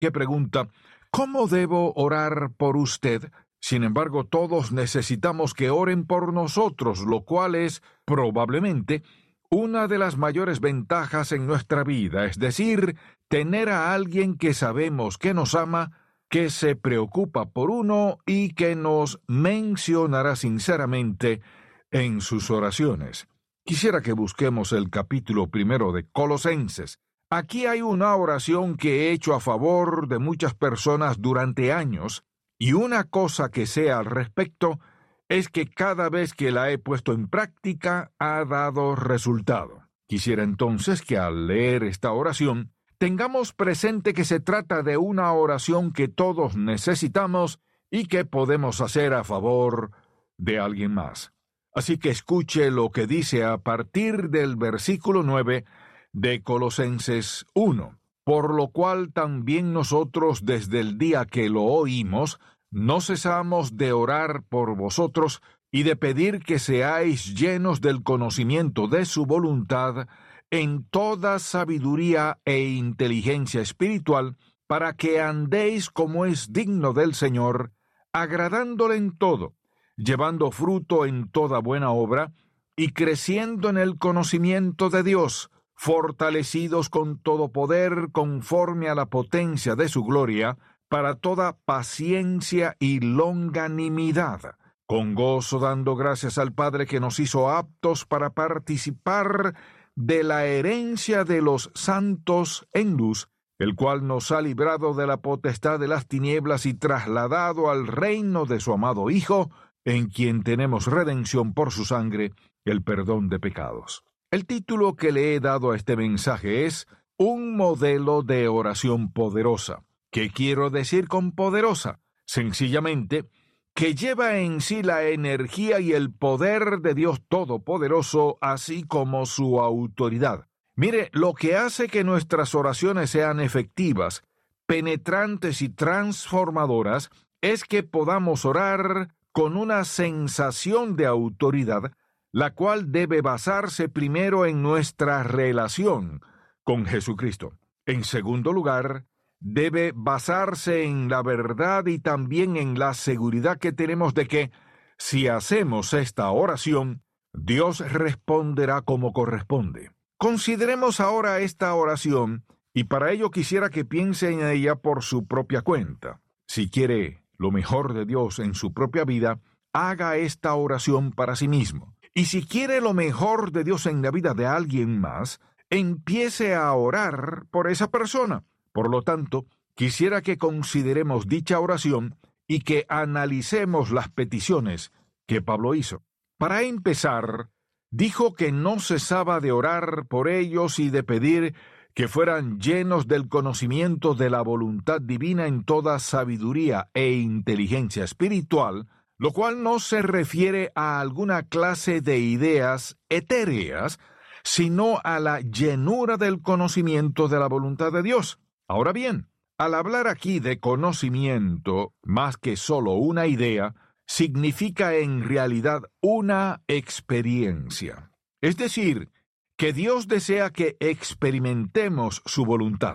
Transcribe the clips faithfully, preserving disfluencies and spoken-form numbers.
que pregunta: ¿cómo debo orar por usted? Sin embargo, todos necesitamos que oren por nosotros, lo cual es, probablemente, una de las mayores ventajas en nuestra vida, es decir, tener a alguien que sabemos que nos ama, que se preocupa por uno y que nos mencionará sinceramente en sus oraciones. Quisiera que busquemos el capítulo primero de Colosenses. Aquí hay una oración que he hecho a favor de muchas personas durante años, y una cosa que sé al respecto es que cada vez que la he puesto en práctica ha dado resultado. Quisiera entonces que al leer esta oración tengamos presente que se trata de una oración que todos necesitamos y que podemos hacer a favor de alguien más. Así que escuche lo que dice a partir del versículo nueve de Colosenses uno. Por lo cual también nosotros desde el día que lo oímos, no cesamos de orar por vosotros y de pedir que seáis llenos del conocimiento de su voluntad en toda sabiduría e inteligencia espiritual, para que andéis como es digno del Señor, agradándole en todo, llevando fruto en toda buena obra, y creciendo en el conocimiento de Dios, fortalecidos con todo poder conforme a la potencia de su gloria, para toda paciencia y longanimidad, con gozo dando gracias al Padre que nos hizo aptos para participar de la herencia de los santos en luz, el cual nos ha librado de la potestad de las tinieblas y trasladado al reino de su amado Hijo, en quien tenemos redención por su sangre, el perdón de pecados. El título que le he dado a este mensaje es Un modelo de oración poderosa. ¿Qué quiero decir con poderosa? Sencillamente, que lleva en sí la energía y el poder de Dios Todopoderoso, así como su autoridad. Mire, lo que hace que nuestras oraciones sean efectivas, penetrantes y transformadoras, es que podamos orar con una sensación de autoridad, la cual debe basarse primero en nuestra relación con Jesucristo. En segundo lugar, debe basarse en la verdad y también en la seguridad que tenemos de que, si hacemos esta oración, Dios responderá como corresponde. Consideremos ahora esta oración, y para ello quisiera que piense en ella por su propia cuenta. Si quiere lo mejor de Dios en su propia vida, haga esta oración para sí mismo. Y si quiere lo mejor de Dios en la vida de alguien más, empiece a orar por esa persona. Por lo tanto, quisiera que consideremos dicha oración y que analicemos las peticiones que Pablo hizo. Para empezar, dijo que no cesaba de orar por ellos y de pedir que fueran llenos del conocimiento de la voluntad divina en toda sabiduría e inteligencia espiritual, lo cual no se refiere a alguna clase de ideas etéreas, sino a la llenura del conocimiento de la voluntad de Dios. Ahora bien, al hablar aquí de conocimiento, más que solo una idea, significa en realidad una experiencia. Es decir, que Dios desea que experimentemos su voluntad.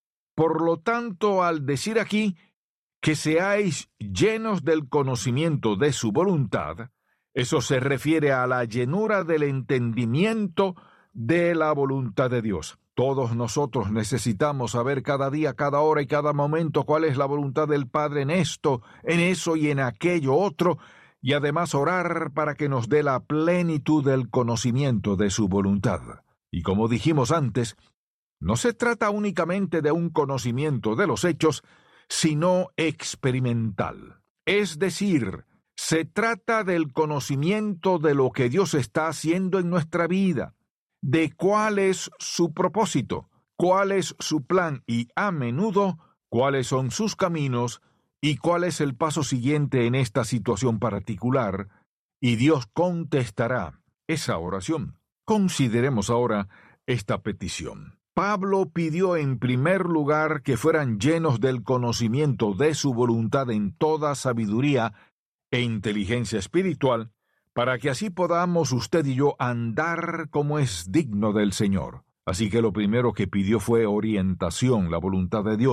Por lo tanto, al decir aquí que seáis llenos del conocimiento de su voluntad, eso se refiere a la llenura del entendimiento de la voluntad de Dios. Todos nosotros necesitamos saber cada día, cada hora y cada momento cuál es la voluntad del Padre en esto, en eso y en aquello otro, y además orar para que nos dé la plenitud del conocimiento de su voluntad. Y como dijimos antes, no se trata únicamente de un conocimiento de los hechos, sino experimental. Es decir, se trata del conocimiento de lo que Dios está haciendo en nuestra vida, de cuál es su propósito, cuál es su plan y, a menudo, cuáles son sus caminos y cuál es el paso siguiente en esta situación particular, y Dios contestará esa oración. Consideremos ahora esta petición. Pablo pidió en primer lugar que fueran llenos del conocimiento de su voluntad en toda sabiduría e inteligencia espiritual, para que así podamos usted y yo andar como es digno del Señor. Así que lo primero que pidió fue orientación, la voluntad de Dios.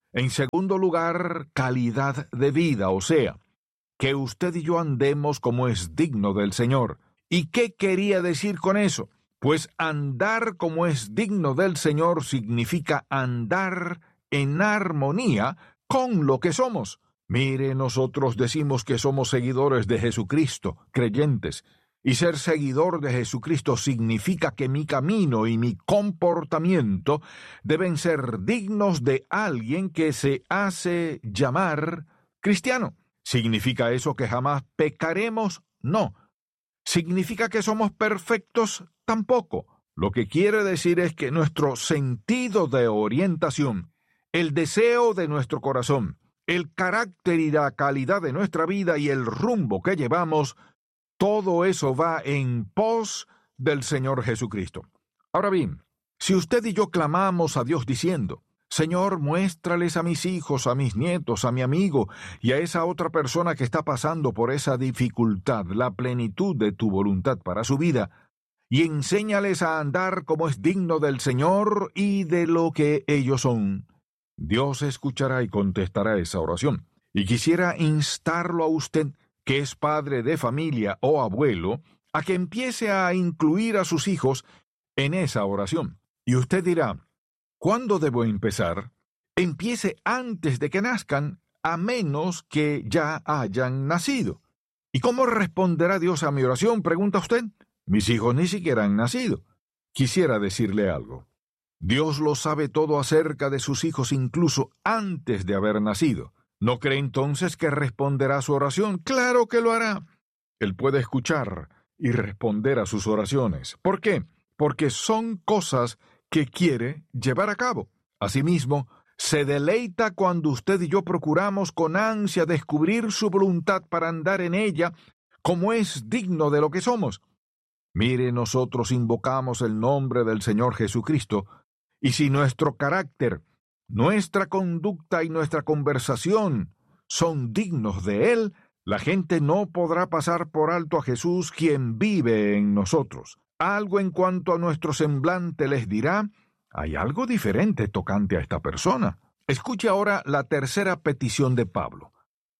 En segundo lugar, calidad de vida, o sea, que usted y yo andemos como es digno del Señor. ¿Y qué quería decir con eso? Pues andar como es digno del Señor significa andar en armonía con lo que somos. Mire, nosotros decimos que somos seguidores de Jesucristo, creyentes, y ser seguidor de Jesucristo significa que mi camino y mi comportamiento deben ser dignos de alguien que se hace llamar cristiano. ¿Significa eso que jamás pecaremos? No. ¿Significa que somos perfectos? Tampoco. Lo que quiere decir es que nuestro sentido de orientación, el deseo de nuestro corazón, el carácter y la calidad de nuestra vida y el rumbo que llevamos, todo eso va en pos del Señor Jesucristo. Ahora bien, si usted y yo clamamos a Dios diciendo, Señor, muéstrales a mis hijos, a mis nietos, a mi amigo y a esa otra persona que está pasando por esa dificultad, la plenitud de tu voluntad para su vida, y enséñales a andar como es digno del Señor y de lo que ellos son. Dios escuchará y contestará esa oración. Y quisiera instarlo a usted, que es padre de familia o abuelo, a que empiece a incluir a sus hijos en esa oración. Y usted dirá, ¿cuándo debo empezar? Empiece antes de que nazcan, a menos que ya hayan nacido. ¿Y cómo responderá Dios a mi oración?, pregunta usted. Mis hijos ni siquiera han nacido. Quisiera decirle algo. Dios lo sabe todo acerca de sus hijos incluso antes de haber nacido. ¿No cree entonces que responderá su oración? ¡Claro que lo hará! Él puede escuchar y responder a sus oraciones. ¿Por qué? Porque son cosas que quiere llevar a cabo. Asimismo, se deleita cuando usted y yo procuramos con ansia descubrir su voluntad para andar en ella como es digno de lo que somos. Mire, nosotros invocamos el nombre del Señor Jesucristo, y si nuestro carácter, nuestra conducta y nuestra conversación son dignos de Él, la gente no podrá pasar por alto a Jesús, quien vive en nosotros. Algo en cuanto a nuestro semblante les dirá, hay algo diferente tocante a esta persona. Escuche ahora la tercera petición de Pablo.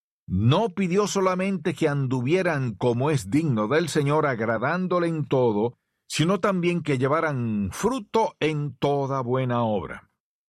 No pidió solamente que anduvieran como es digno del Señor, agradándole en todo, sino también que llevaran fruto en toda buena obra.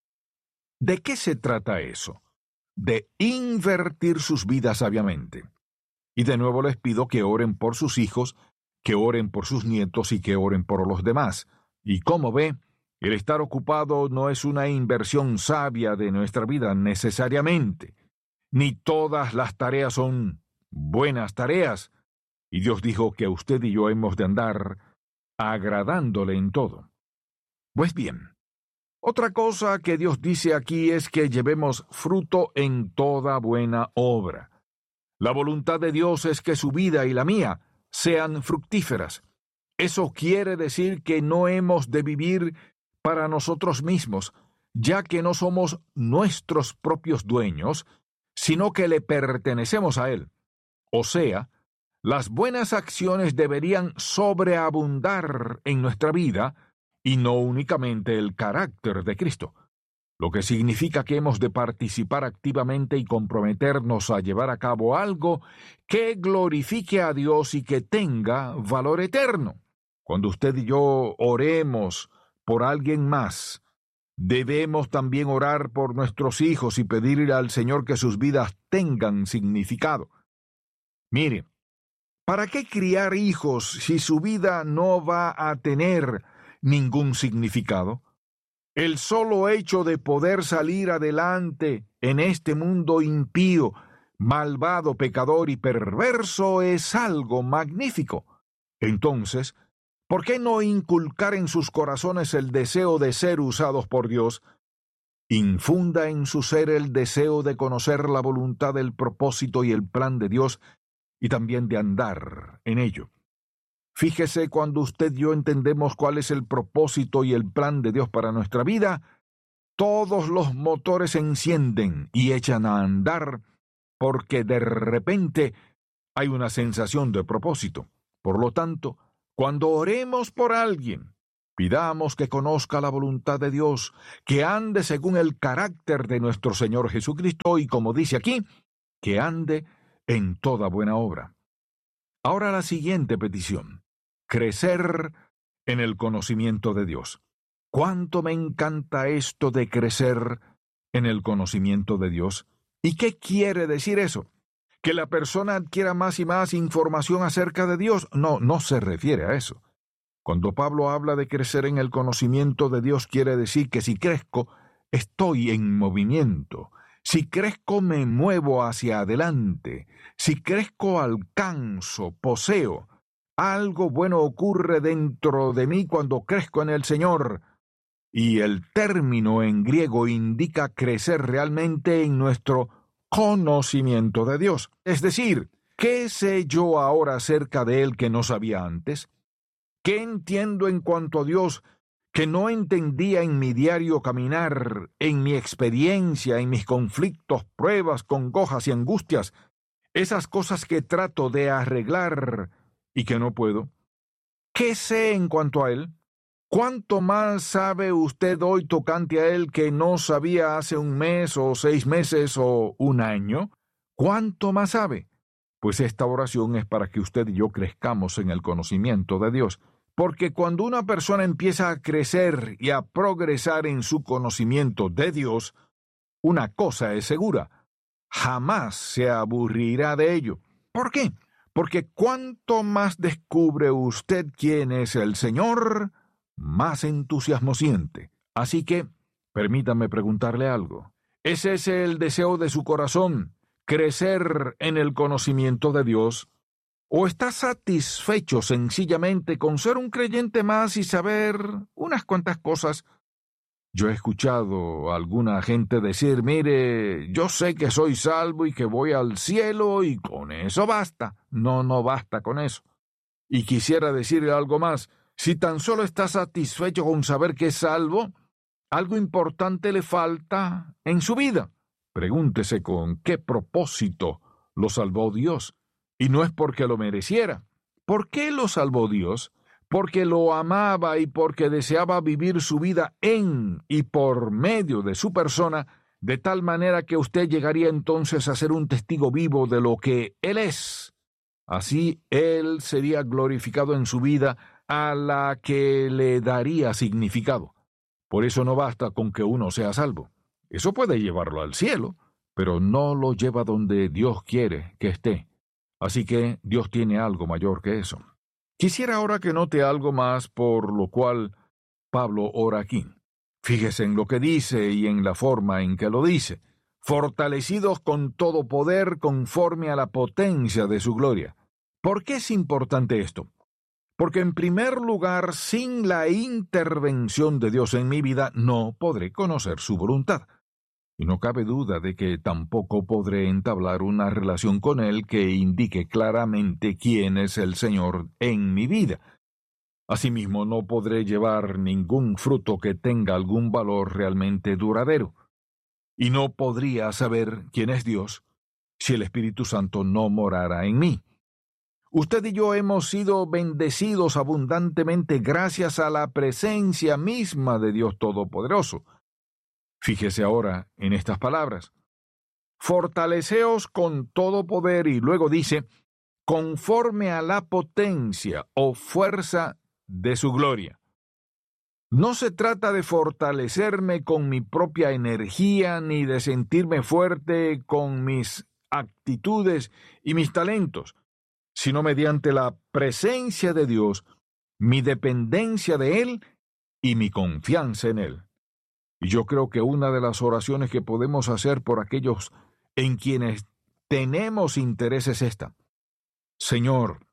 ¿De qué se trata eso? De invertir sus vidas sabiamente. Y de nuevo les pido que oren por sus hijos, que oren por sus nietos y que oren por los demás. Y como ve, el estar ocupado no es una inversión sabia de nuestra vida necesariamente. Ni todas las tareas son buenas tareas. Y Dios dijo que usted y yo hemos de andar agradándole en todo. Pues bien, otra cosa que Dios dice aquí es que llevemos fruto en toda buena obra. La voluntad de Dios es que su vida y la mía sean fructíferas. Eso quiere decir que no hemos de vivir para nosotros mismos, ya que no somos nuestros propios dueños, sino que le pertenecemos a Él. O sea, las buenas acciones deberían sobreabundar en nuestra vida y no únicamente el carácter de Cristo, lo que significa que hemos de participar activamente y comprometernos a llevar a cabo algo que glorifique a Dios y que tenga valor eterno. Cuando usted y yo oremos por alguien más, debemos también orar por nuestros hijos y pedirle al Señor que sus vidas tengan significado. Mire, ¿para qué criar hijos si su vida no va a tener ningún significado? El solo hecho de poder salir adelante en este mundo impío, malvado, pecador y perverso es algo magnífico. Entonces, ¿por qué no inculcar en sus corazones el deseo de ser usados por Dios? Infunda en su ser el deseo de conocer la voluntad, el propósito y el plan de Dios, y también de andar en ello. Fíjese, cuando usted y yo entendemos cuál es el propósito y el plan de Dios para nuestra vida, todos los motores se encienden y echan a andar, porque de repente hay una sensación de propósito. Por lo tanto, cuando oremos por alguien, Pidamos que conozca la voluntad de Dios, que ande según el carácter de nuestro Señor Jesucristo y, como dice aquí, que ande en toda buena obra. Ahora la siguiente petición: crecer en el conocimiento de Dios. ¿Cuánto me encanta esto de crecer en el conocimiento de Dios? ¿Y qué quiere decir eso? ¿Que la persona adquiera más y más información acerca de Dios? No, no se refiere a eso. Cuando Pablo habla de crecer en el conocimiento de Dios, quiere decir que si crezco, estoy en movimiento. Si crezco, me muevo hacia adelante. Si crezco, alcanzo, poseo. Algo bueno ocurre dentro de mí cuando crezco en el Señor. Y el término en griego indica crecer realmente en nuestro conocimiento de Dios. Es decir, ¿qué sé yo ahora acerca de Él que no sabía antes? ¿Qué entiendo en cuanto a Dios que no entendía en mi diario caminar, en mi experiencia, en mis conflictos, pruebas, congojas y angustias, esas cosas que trato de arreglar y que no puedo? ¿Qué sé en cuanto a Él? ¿Cuánto más sabe usted hoy tocante a Él que no sabía hace un mes o seis meses o un año? ¿Cuánto más sabe? Pues esta oración es para que usted y yo crezcamos en el conocimiento de Dios. Porque cuando una persona empieza a crecer y a progresar en su conocimiento de Dios, una cosa es segura: jamás se aburrirá de ello. ¿Por qué? Porque cuanto más descubre usted quién es el Señor, más entusiasmo siente. Así que, permítame preguntarle algo. ¿Es ese el deseo de su corazón, crecer en el conocimiento de Dios? ¿O está satisfecho sencillamente con ser un creyente más y saber unas cuantas cosas? Yo he escuchado a alguna gente decir: mire, yo sé que soy salvo y que voy al cielo y con eso basta. No, no basta con eso. Y quisiera decirle algo más: si tan solo está satisfecho con saber que es salvo, algo importante le falta en su vida. Pregúntese con qué propósito lo salvó Dios. Y no es porque lo mereciera. ¿Por qué lo salvó Dios? Porque lo amaba y porque deseaba vivir su vida en y por medio de su persona, de tal manera que usted llegaría entonces a ser un testigo vivo de lo que Él es. Así Él sería glorificado en su vida, a la que le daría significado. Por eso no basta con que uno sea salvo. Eso puede llevarlo al cielo, pero no lo lleva donde Dios quiere que esté. Así que Dios tiene algo mayor que eso. Quisiera ahora que note algo más por lo cual Pablo ora aquí. Fíjese en lo que dice y en la forma en que lo dice: fortalecidos con todo poder conforme a la potencia de su gloria. ¿Por qué es importante esto? Porque en primer lugar, sin la intervención de Dios en mi vida, no podré conocer su voluntad. Y no cabe duda de que tampoco podré entablar una relación con Él que indique claramente quién es el Señor en mi vida. Asimismo, no podré llevar ningún fruto que tenga algún valor realmente duradero. Y no podría saber quién es Dios si el Espíritu Santo no morara en mí. Usted y yo hemos sido bendecidos abundantemente gracias a la presencia misma de Dios Todopoderoso. Fíjese ahora en estas palabras: fortaleceos con todo poder, y luego dice, conforme a la potencia o fuerza de su gloria. No se trata de fortalecerme con mi propia energía, ni de sentirme fuerte con mis actitudes y mis talentos, sino mediante la presencia de Dios, mi dependencia de Él y mi confianza en Él. Y yo creo que una de las oraciones que podemos hacer por aquellos en quienes tenemos interés es esta: Señor,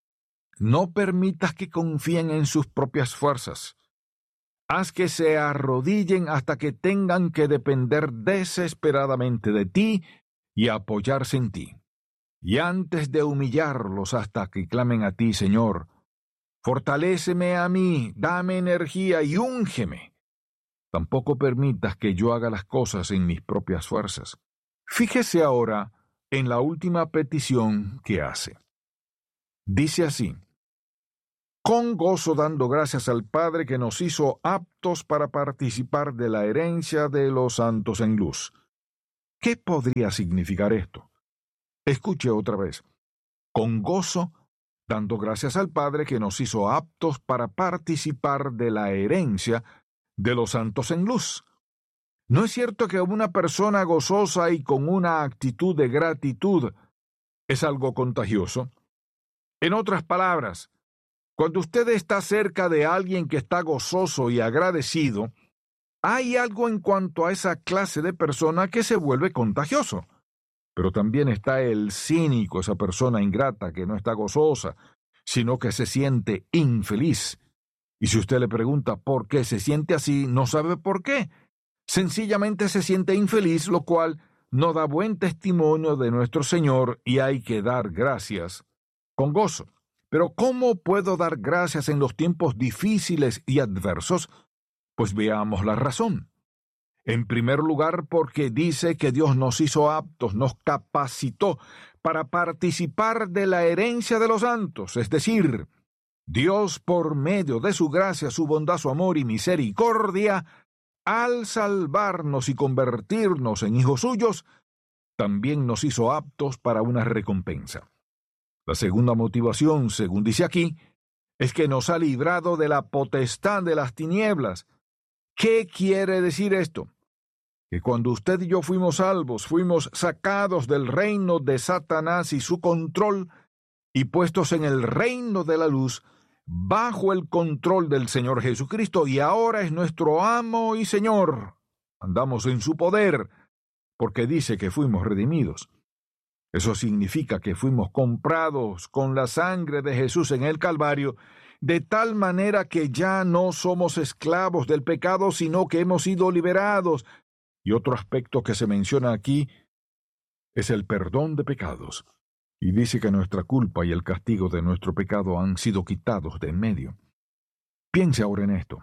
no permitas que confíen en sus propias fuerzas. Haz que se arrodillen hasta que tengan que depender desesperadamente de ti y apoyarse en ti. Y antes de humillarlos hasta que clamen a ti, Señor, fortaléceme a mí, dame energía y úngeme. Tampoco permitas que yo haga las cosas en mis propias fuerzas. Fíjese ahora en la última petición que hace. Dice así: con gozo dando gracias al Padre que nos hizo aptos para participar de la herencia de los santos en luz. ¿Qué podría significar esto? Escuche otra vez. Con gozo dando gracias al Padre que nos hizo aptos para participar de la herencia de los santos en luz. ¿No es cierto que una persona gozosa y con una actitud de gratitud es algo contagioso? En otras palabras, cuando usted está cerca de alguien que está gozoso y agradecido, hay algo en cuanto a esa clase de persona que se vuelve contagioso. Pero también está el cínico, esa persona ingrata que no está gozosa, sino que se siente infeliz. Y si usted le pregunta por qué se siente así, no sabe por qué. Sencillamente se siente infeliz, lo cual no da buen testimonio de nuestro Señor y hay que dar gracias con gozo. Pero ¿cómo puedo dar gracias en los tiempos difíciles y adversos? Pues veamos la razón. En primer lugar, porque dice que Dios nos hizo aptos, nos capacitó para participar de la herencia de los santos, es decir, Dios por medio de su gracia, su bondad, su amor y misericordia, al salvarnos y convertirnos en hijos suyos, también nos hizo aptos para una recompensa. La segunda motivación, según dice aquí, es que nos ha librado de la potestad de las tinieblas. ¿Qué quiere decir esto? Que cuando usted y yo fuimos salvos, fuimos sacados del reino de Satanás y su control y puestos en el reino de la luz, bajo el control del Señor Jesucristo, y ahora es nuestro amo y Señor. Andamos en su poder, porque dice que fuimos redimidos. Eso significa que fuimos comprados con la sangre de Jesús en el Calvario, de tal manera que ya no somos esclavos del pecado, sino que hemos sido liberados. Y otro aspecto que se menciona aquí es el perdón de pecados. Y dice que nuestra culpa y el castigo de nuestro pecado han sido quitados de en medio. Piense ahora en esto.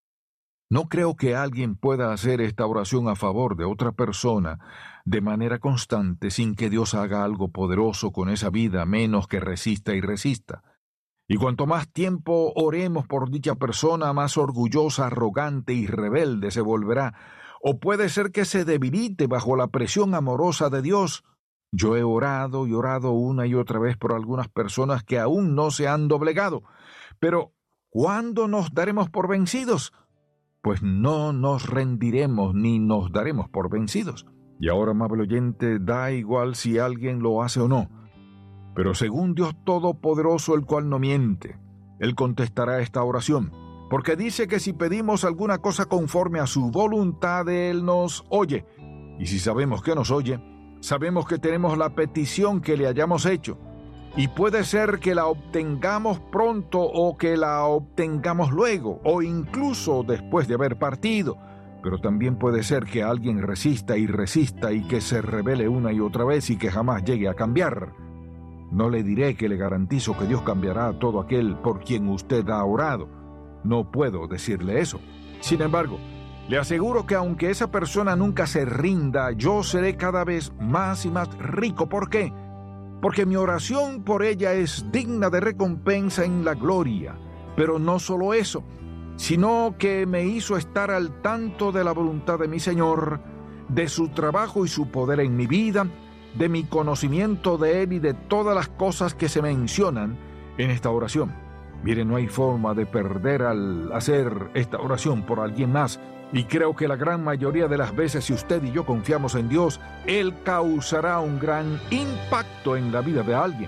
No creo que alguien pueda hacer esta oración a favor de otra persona de manera constante sin que Dios haga algo poderoso con esa vida, menos que resista y resista. Y cuanto más tiempo oremos por dicha persona, más orgullosa, arrogante y rebelde se volverá. O puede ser que se debilite bajo la presión amorosa de Dios. Yo he orado y orado una y otra vez por algunas personas que aún no se han doblegado. Pero, ¿cuándo nos daremos por vencidos? Pues no nos rendiremos ni nos daremos por vencidos. Y ahora, amable oyente, da igual si alguien lo hace o no. Pero según Dios Todopoderoso, el cual no miente, Él contestará esta oración. Porque dice que si pedimos alguna cosa conforme a su voluntad, Él nos oye. Y si sabemos que nos oye, sabemos que tenemos la petición que le hayamos hecho. Y puede ser que la obtengamos pronto o que la obtengamos luego, o incluso después de haber partido. Pero también puede ser que alguien resista y resista y que se rebele una y otra vez y que jamás llegue a cambiar. No le diré que le garantizo que Dios cambiará a todo aquel por quien usted ha orado. No puedo decirle eso. Sin embargo, le aseguro que aunque esa persona nunca se rinda, yo seré cada vez más y más rico. ¿Por qué? Porque mi oración por ella es digna de recompensa en la gloria. Pero no solo eso, sino que me hizo estar al tanto de la voluntad de mi Señor, de su trabajo y su poder en mi vida, de mi conocimiento de Él y de todas las cosas que se mencionan en esta oración. Mire, no hay forma de perder al hacer esta oración por alguien más. Y creo que la gran mayoría de las veces, si usted y yo confiamos en Dios, Él causará un gran impacto en la vida de alguien.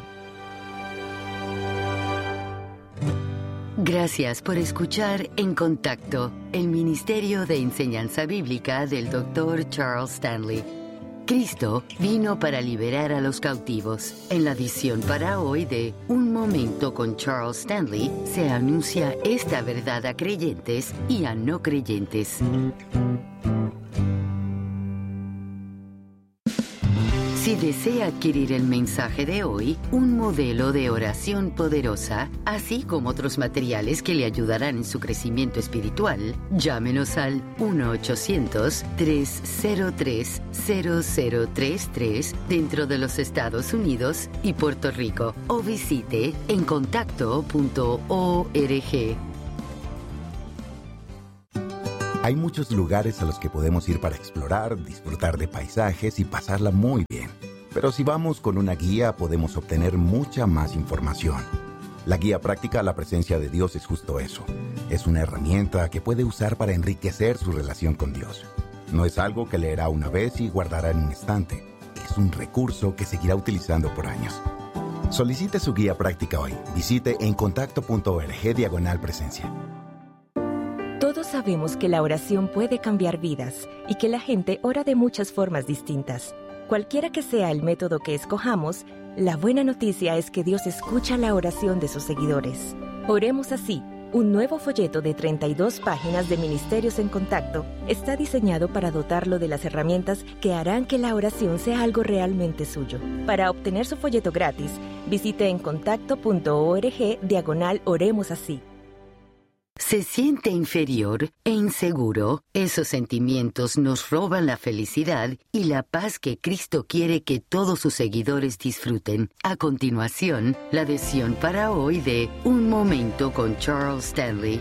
Gracias por escuchar En Contacto, el Ministerio de Enseñanza Bíblica del doctor Charles Stanley. Cristo vino para liberar a los cautivos. En la edición para hoy de Un Momento con Charles Stanley, se anuncia esta verdad a creyentes y a no creyentes. Si desea adquirir el mensaje de hoy, un modelo de oración poderosa, así como otros materiales que le ayudarán en su crecimiento espiritual, llámenos al uno ochocientos, tres cero tres, cero cero tres tres dentro de los Estados Unidos y Puerto Rico o visite en contacto punto org. Hay muchos lugares a los que podemos ir para explorar, disfrutar de paisajes y pasarla muy bien. Pero si vamos con una guía, podemos obtener mucha más información. La guía práctica a la presencia de Dios es justo eso. Es una herramienta que puede usar para enriquecer su relación con Dios. No es algo que leerá una vez y guardará en un estante. Es un recurso que seguirá utilizando por años. Solicite su guía práctica hoy. Visite en contacto punto org diagonal presencia. Todos sabemos que la oración puede cambiar vidas y que la gente ora de muchas formas distintas. Cualquiera que sea el método que escojamos, la buena noticia es que Dios escucha la oración de sus seguidores. Oremos así. Un nuevo folleto de treinta y dos páginas de Ministerios en Contacto está diseñado para dotarlo de las herramientas que harán que la oración sea algo realmente suyo. Para obtener su folleto gratis, visite en contacto punto org diagonal Oremos así. ¿Se siente inferior e inseguro? Esos sentimientos nos roban la felicidad y la paz que Cristo quiere que todos sus seguidores disfruten. A continuación, la lección para hoy de Un Momento con Charles Stanley.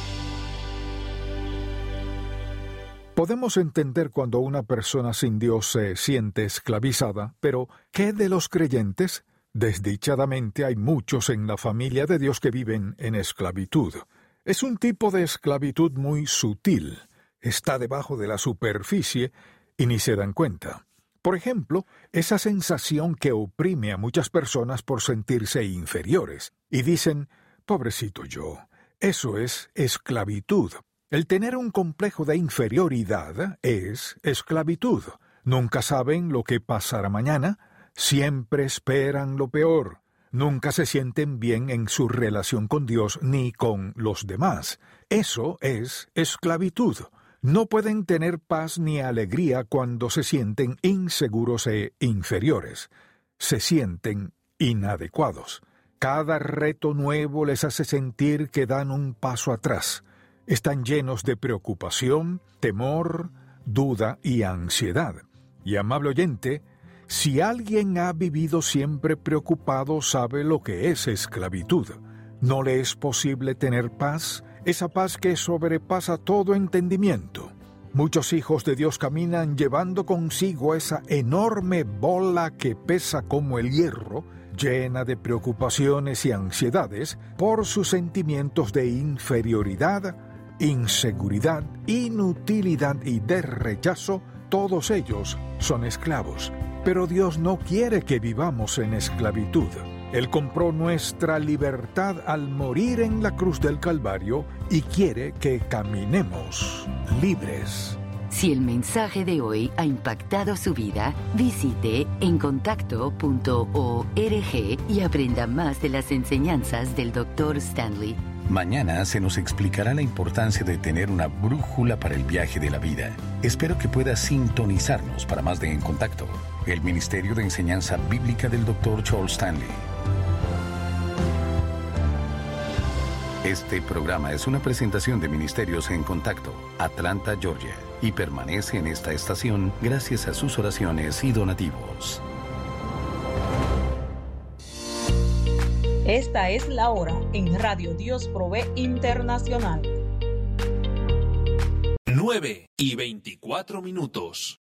Podemos entender cuando una persona sin Dios se siente esclavizada, pero ¿qué de los creyentes? Desdichadamente hay muchos en la familia de Dios que viven en esclavitud. Es un tipo de esclavitud muy sutil. Está debajo de la superficie y ni se dan cuenta. Por ejemplo, esa sensación que oprime a muchas personas por sentirse inferiores. Y dicen, pobrecito yo, eso es esclavitud. El tener un complejo de inferioridad es esclavitud. Nunca saben lo que pasará mañana, siempre esperan lo peor. Nunca se sienten bien en su relación con Dios ni con los demás. Eso es esclavitud. No pueden tener paz ni alegría cuando se sienten inseguros e inferiores. Se sienten inadecuados. Cada reto nuevo les hace sentir que dan un paso atrás. Están llenos de preocupación, temor, duda y ansiedad. Y, amable oyente, si alguien ha vivido siempre preocupado, sabe lo que es esclavitud. No le es posible tener paz, esa paz que sobrepasa todo entendimiento. Muchos hijos de Dios caminan llevando consigo esa enorme bola que pesa como el hierro, llena de preocupaciones y ansiedades por sus sentimientos de inferioridad, inseguridad, inutilidad y de rechazo. Todos ellos son esclavos. Pero Dios no quiere que vivamos en esclavitud. Él compró nuestra libertad al morir en la cruz del Calvario y quiere que caminemos libres. Si el mensaje de hoy ha impactado su vida, visite en contacto punto org y aprenda más de las enseñanzas del doctor Stanley. Mañana se nos explicará la importancia de tener una brújula para el viaje de la vida. Espero que pueda sintonizarnos para más de En Contacto, el Ministerio de Enseñanza Bíblica del doctor Charles Stanley. Este programa es una presentación de Ministerios en Contacto, Atlanta, Georgia, y permanece en esta estación gracias a sus oraciones y donativos. Esta es la hora en Radio Dios Provee Internacional. nueve y veinticuatro minutos.